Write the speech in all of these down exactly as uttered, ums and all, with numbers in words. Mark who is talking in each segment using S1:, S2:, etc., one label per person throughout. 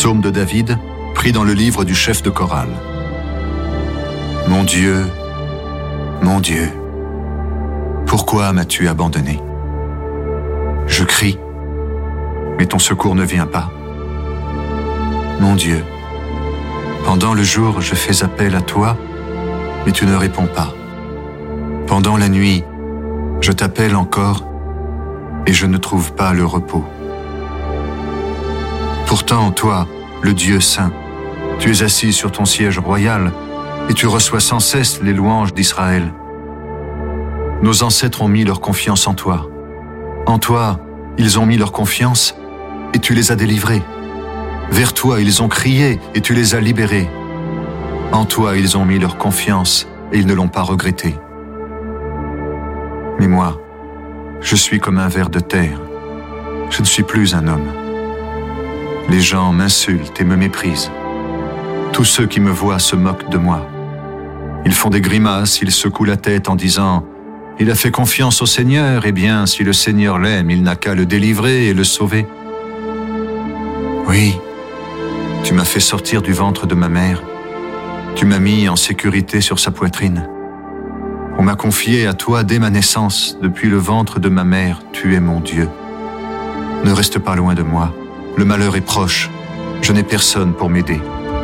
S1: psaume de David, pris dans le livre du chef de chorale. Mon Dieu, mon Dieu, pourquoi m'as-tu abandonné? Je crie, mais ton secours ne vient pas. Mon Dieu, pendant le jour, je fais appel à toi, mais tu ne réponds pas. Pendant la nuit, je t'appelle encore, et je ne trouve pas le repos. Pourtant, toi, le Dieu saint, tu es assis sur ton siège royal, et tu reçois sans cesse les louanges d'Israël. Nos ancêtres ont mis leur confiance en toi. En toi, ils ont mis leur confiance, et tu les as délivrés. Vers toi, ils ont crié, et tu les as libérés. En toi, ils ont mis leur confiance, et ils ne l'ont pas regretté. Mais moi, je suis comme un ver de terre. Je ne suis plus un homme. Les gens m'insultent et me méprisent. Tous ceux qui me voient se moquent de moi. Ils font des grimaces, ils secouent la tête en disant « Il a fait confiance au Seigneur, eh bien, si le Seigneur l'aime, il n'a qu'à le délivrer et le sauver. » Oui, tu m'as fait sortir du ventre de ma mère. Tu m'as mis en sécurité sur sa poitrine. On m'a confié à toi dès ma naissance, depuis le ventre de ma mère, tu es mon Dieu. Ne reste pas loin de moi, le malheur est proche, je n'ai personne pour m'aider.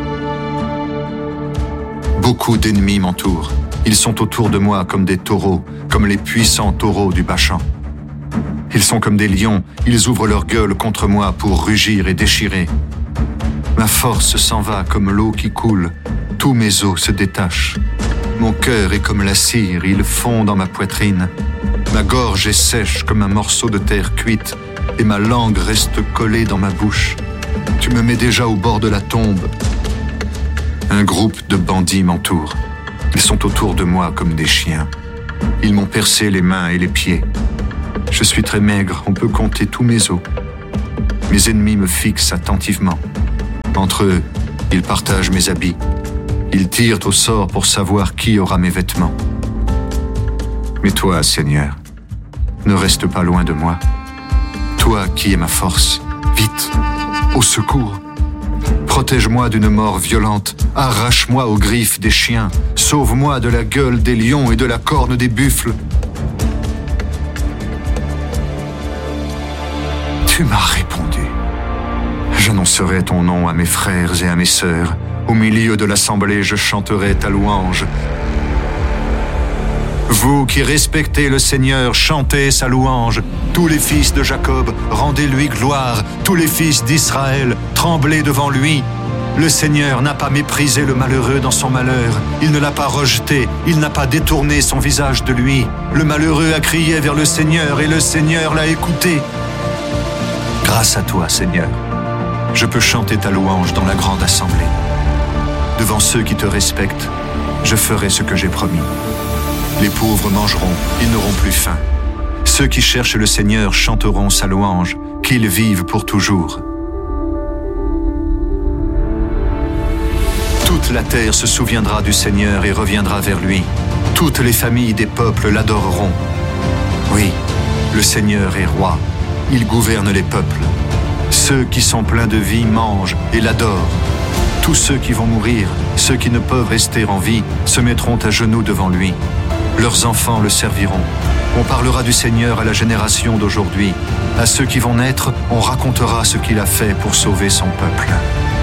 S1: Beaucoup d'ennemis m'entourent, ils sont autour de moi comme des taureaux, comme les puissants taureaux du Bashan. Ils sont comme des lions, ils ouvrent leur gueule contre moi pour rugir et déchirer. Ma force s'en va comme l'eau qui coule, tous mes os se détachent. Mon cœur est comme la cire, il fond dans ma poitrine. Ma gorge est sèche comme un morceau de terre cuite et ma langue reste collée dans ma bouche. Tu me mets déjà au bord de la tombe. Un groupe de bandits m'entoure. Ils sont autour de moi comme des chiens. Ils m'ont percé les mains et les pieds. Je suis très maigre, on peut compter tous mes os. Mes ennemis me fixent attentivement. Entre eux, ils partagent mes habits. Ils tirent au sort pour savoir qui aura mes vêtements. Mais toi, Seigneur, ne reste pas loin de moi. Toi qui es ma force, vite, au secours. Protège-moi d'une mort violente, arrache-moi aux griffes des chiens, sauve-moi de la gueule des lions et de la corne des buffles. Tu m'as répondu. J'annoncerai ton nom à mes frères et à mes sœurs. Au milieu de l'assemblée, je chanterai ta louange. Vous qui respectez le Seigneur, chantez sa louange. Tous les fils de Jacob, rendez-lui gloire. Tous les fils d'Israël, tremblez devant lui. Le Seigneur n'a pas méprisé le malheureux dans son malheur. Il ne l'a pas rejeté, il n'a pas détourné son visage de lui. Le malheureux a crié vers le Seigneur et le Seigneur l'a écouté. Grâce à toi, Seigneur, je peux chanter ta louange dans la grande assemblée. Devant ceux qui te respectent, je ferai ce que j'ai promis. Les pauvres mangeront, ils n'auront plus faim. Ceux qui cherchent le Seigneur chanteront sa louange, qu'il vive pour toujours. Toute la terre se souviendra du Seigneur et reviendra vers lui. Toutes les familles des peuples l'adoreront. Oui, le Seigneur est roi, il gouverne les peuples. Ceux qui sont pleins de vie mangent et l'adorent. Tous ceux qui vont mourir, ceux qui ne peuvent rester en vie, se mettront à genoux devant lui. Leurs enfants le serviront. On parlera du Seigneur à la génération d'aujourd'hui. À ceux qui vont naître, on racontera ce qu'il a fait pour sauver son peuple.